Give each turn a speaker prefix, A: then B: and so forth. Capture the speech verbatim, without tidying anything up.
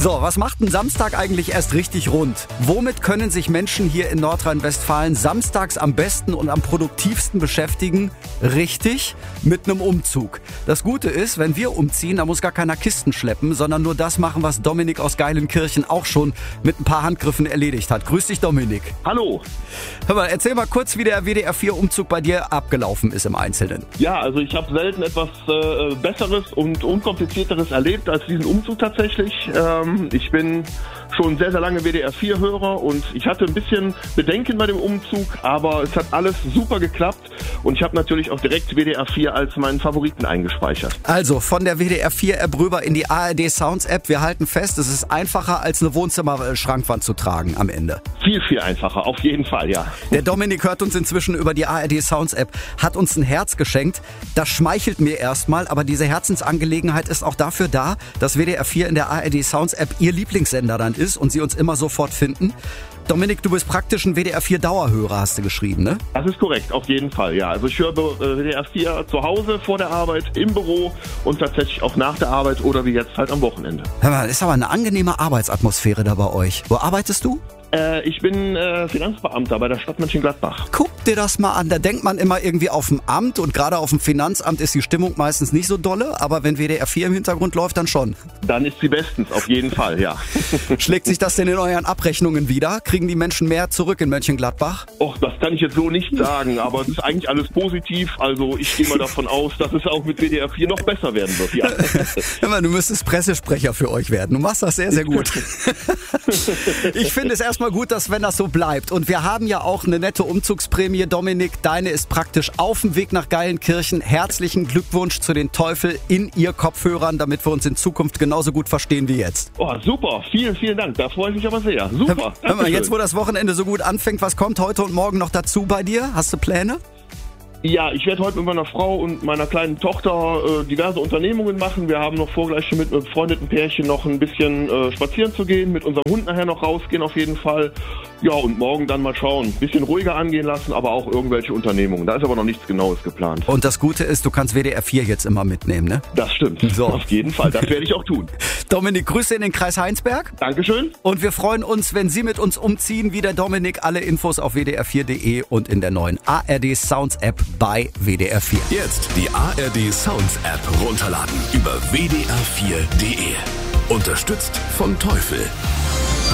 A: So, was macht ein Samstag eigentlich erst richtig rund? Womit können sich Menschen hier in Nordrhein-Westfalen samstags am besten und am produktivsten beschäftigen? Richtig, mit einem Umzug. Das Gute ist, wenn wir umziehen, da muss gar keiner Kisten schleppen, sondern nur das machen, was Dominik aus Geilenkirchen auch schon mit ein paar Handgriffen erledigt hat. Grüß dich, Dominik.
B: Hallo.
A: Hör mal, erzähl mal kurz, wie der W D R vier Umzug bei dir abgelaufen ist im Einzelnen.
B: Ja, also ich habe selten etwas äh, Besseres und Unkomplizierteres erlebt als diesen Umzug tatsächlich. Ähm, ich bin schon sehr, sehr lange W D R vier Hörer und ich hatte ein bisschen Bedenken bei dem Umzug, aber es hat alles super geklappt und ich habe natürlich auch direkt W D R vier als meinen Favoriten eingespeichert.
A: Also von der W D R vier App rüber in die A R D Sounds App. Wir halten fest, es ist einfacher als eine Wohnzimmerschrankwand zu tragen am Ende.
B: Viel, viel einfacher, auf jeden Fall, ja.
A: Der Dominik hört uns inzwischen über die A R D Sounds App, hat uns ein Herz geschenkt. Das schmeichelt mir erstmal, aber diese Herzensangelegenheit ist auch dafür da, dass W D R vier in der A R D Sounds App ihr Lieblingssender dann ist und sie uns immer sofort finden. Dominik, du bist praktisch ein W D R vier Dauerhörer, hast du geschrieben, ne?
B: Das ist korrekt, auf jeden Fall, ja. Also ich höre W D R vier zu Hause, vor der Arbeit, im Büro und tatsächlich auch nach der Arbeit oder wie jetzt halt am Wochenende.
A: Hör mal, ist aber eine angenehme Arbeitsatmosphäre da bei euch. Wo arbeitest du?
B: Äh, ich bin äh, Finanzbeamter bei der Stadt Mönchengladbach.
A: Guck dir das mal an, da denkt man immer irgendwie auf dem Amt und gerade auf dem Finanzamt ist die Stimmung meistens nicht so dolle, aber wenn W D R vier im Hintergrund läuft, dann schon.
B: Dann ist sie bestens, auf jeden Fall, ja.
A: Schlägt sich das denn in euren Abrechnungen wieder? Kriegen die Menschen mehr zurück in Mönchengladbach?
B: Och, das kann ich jetzt so nicht sagen, aber es ist eigentlich alles positiv, also ich gehe mal davon aus, dass es auch mit W D R vier noch besser werden wird, ja.
A: Hör mal, du müsstest Pressesprecher für euch werden, du machst das sehr, sehr gut. Ich finde es erstmal gut, dass wenn das so bleibt. Und wir haben ja auch eine nette Umzugsprämie. Dominik, deine ist praktisch auf dem Weg nach Geilenkirchen. Herzlichen Glückwunsch zu den Teufel in ihr Kopfhörern, damit wir uns in Zukunft genauso gut verstehen wie jetzt.
B: Oh, super. Vielen, vielen Dank. Da freue ich mich aber sehr. Super.
A: Hör mal, jetzt wo das Wochenende so gut anfängt, was kommt heute und morgen noch dazu bei dir? Hast du Pläne?
B: Ja, ich werde heute mit meiner Frau und meiner kleinen Tochter äh, diverse Unternehmungen machen. Wir haben noch vor, gleich schon mit einem befreundeten Pärchen noch ein bisschen äh, spazieren zu gehen, mit unserem Hund nachher noch rausgehen auf jeden Fall. Ja, und morgen dann mal schauen. Ein bisschen ruhiger angehen lassen, aber auch irgendwelche Unternehmungen. Da ist aber noch nichts Genaues geplant.
A: Und das Gute ist, du kannst W D R vier jetzt immer mitnehmen, ne?
B: Das stimmt. So. Auf jeden Fall. Das werde ich auch tun.
A: Dominik, Grüße in den Kreis Heinsberg.
B: Dankeschön.
A: Und wir freuen uns, wenn Sie mit uns umziehen, wie der Dominik. Alle Infos auf w d r vier punkt d e und in der neuen A R D Sounds App bei W D R vier.
C: Jetzt die A R D Sounds App runterladen über w d r vier punkt d e. Unterstützt von Teufel.